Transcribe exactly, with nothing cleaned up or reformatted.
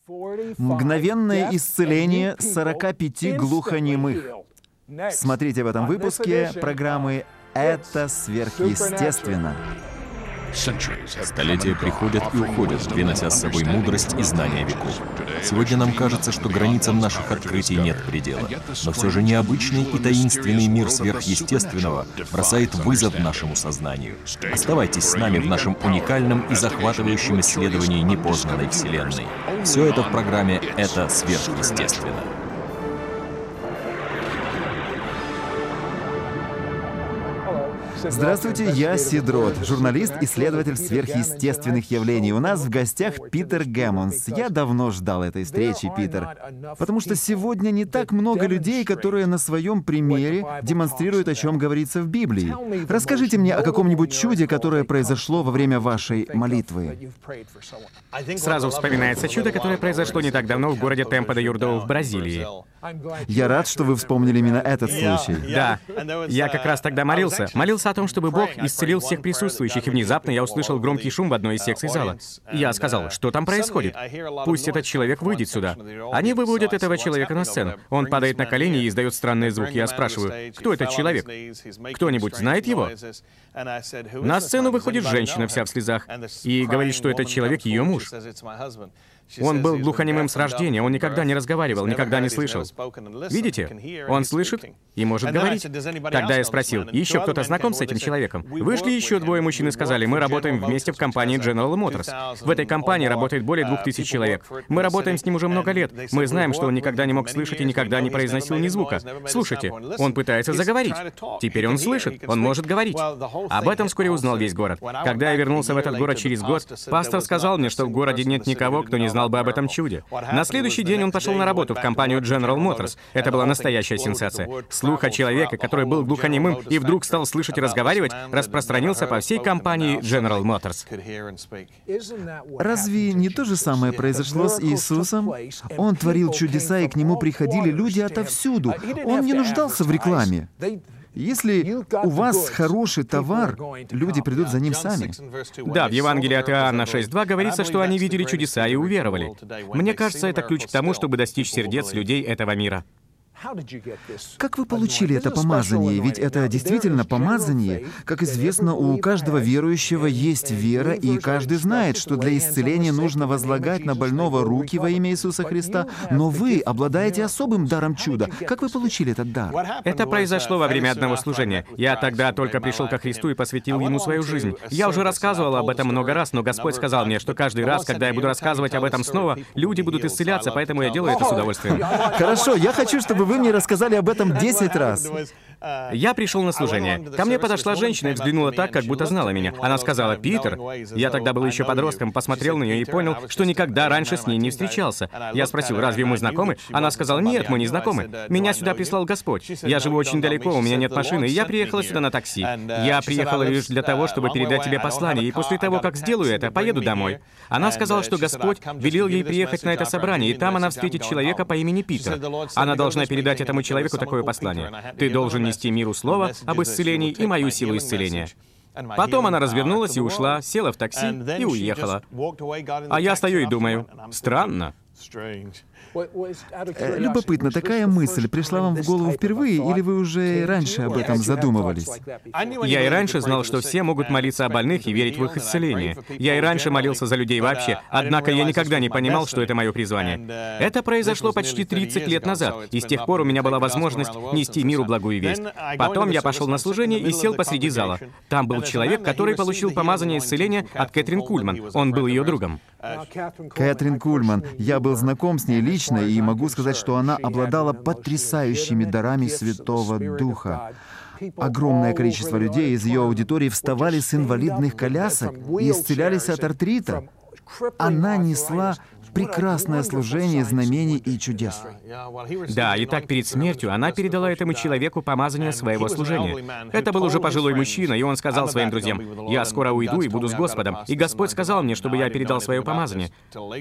Мгновенное исцеление сорока пяти глухонемых. Смотрите в этом выпуске программы «Это сверхъестественно». Столетия приходят и уходят, принося с собой мудрость и знания веков. Сегодня нам кажется, что границам наших открытий нет предела. Но все же необычный и таинственный мир сверхъестественного бросает вызов нашему сознанию. Оставайтесь с нами в нашем уникальном и захватывающем исследовании непознанной Вселенной. Все это в программе «Это сверхъестественно». Здравствуйте, я Сид Рот, журналист, исследователь сверхъестественных явлений. У нас в гостях Питер Гэммонс. Я давно ждал этой встречи, Питер, потому что сегодня не так много людей, которые на своем примере демонстрируют, о чем говорится в Библии. Расскажите мне о каком-нибудь чуде, которое произошло во время вашей молитвы. Сразу вспоминается чудо, которое произошло не так давно в городе Темпо-де-Юрдоу в Бразилии. Я рад, что вы вспомнили именно этот случай. Да, я как раз тогда молился. Молился о том, чтобы Бог исцелил всех присутствующих, и внезапно я услышал громкий шум в одной из секций зала. Я сказал, что там происходит? Пусть этот человек выйдет сюда. Они выводят этого человека на сцену. Он падает на колени и издает странные звуки. Я спрашиваю, кто этот человек? Кто-нибудь знает его? На сцену выходит женщина вся в слезах и говорит, что этот человек ее муж. Он был глухонемым с рождения, он никогда не разговаривал, никогда не слышал. Видите? Он слышит и может говорить. Тогда я спросил, еще кто-то знаком с этим человеком? Вышли еще двое мужчин и сказали, мы работаем вместе в компании General Motors. В этой компании работает более двух тысяч человек. Мы работаем с ним уже много лет. Мы знаем, что он никогда не мог слышать и никогда не произносил ни звука. Слушайте, он пытается заговорить. Теперь он слышит, он может говорить. Об этом вскоре узнал весь город. Когда я вернулся в этот город через год, пастор сказал мне, что в городе нет никого, кто не знал знал бы об этом чуде. На следующий день он пошел на работу в компанию General Motors. Это была настоящая сенсация. Слух о человеке, который был глухонемым и вдруг стал слышать и разговаривать, распространился по всей компании General Motors. Разве не то же самое произошло с Иисусом? Он творил чудеса, и к нему приходили люди отовсюду. Он не нуждался в рекламе. Если у вас хороший товар, люди придут за ним сами. Да, в Евангелии от Иоанна шесть два говорится, что они видели чудеса и уверовали. Мне кажется, это ключ к тому, чтобы достичь сердец людей этого мира. Как вы получили это помазание? Ведь это действительно помазание. Как известно, у каждого верующего есть вера, и каждый знает, что для исцеления нужно возлагать на больного руки во имя Иисуса Христа. Но вы обладаете особым даром чуда. Как вы получили этот дар? Это произошло во время одного служения. Я тогда только пришел ко Христу и посвятил Ему свою жизнь. Я уже рассказывал об этом много раз, но Господь сказал мне, что каждый раз, когда я буду рассказывать об этом снова, люди будут исцеляться, поэтому я делаю это с удовольствием. Хорошо, я хочу, чтобы вы мне рассказали об этом десять раз. Я пришел на служение. Ко мне подошла женщина и взглянула так, как будто знала меня. Она сказала, «Питер». Я тогда был еще подростком, посмотрел на нее и понял, что никогда раньше с ней не встречался. Я спросил, «Разве мы знакомы?» Она сказала, «Нет, мы не знакомы. Меня сюда прислал Господь. Я живу очень далеко, у меня нет машины, и я приехала сюда на такси. Я приехала лишь для того, чтобы передать тебе послание, и после того, как сделаю это, поеду домой». Она сказала, что Господь велел ей приехать на это собрание, и там она встретит человека по имени Питер. Она должна передать этому человеку такое послание. «Ты должен нести миру слово об исцелении и мою силу исцеления». Потом она развернулась и ушла, села в такси и уехала. А я стою и думаю, странно. Любопытно, такая мысль пришла вам в голову впервые, или вы уже раньше об этом задумывались? Я и раньше знал, что все могут молиться о больных и верить в их исцеление. Я и раньше молился за людей вообще, однако я никогда не понимал, что это мое призвание. Это произошло почти тридцать лет назад, и с тех пор у меня была возможность нести миру благую весть. Потом я пошел на служение и сел посреди зала. Там был человек, который получил помазание исцеления от Кэтрин Кульман. Он был ее другом. Кэтрин Кульман. Я был знаком с ней лично, и могу сказать, что она обладала потрясающими дарами Святого Духа. Огромное количество людей из ее аудитории вставали с инвалидных колясок и исцелялись от артрита. Она несла прекрасное служение знамений и чудес. Да, и так перед смертью она передала этому человеку помазание своего служения. Это был уже пожилой мужчина, и он сказал своим друзьям, «Я скоро уйду и буду с Господом». И Господь сказал мне, чтобы я передал свое помазание.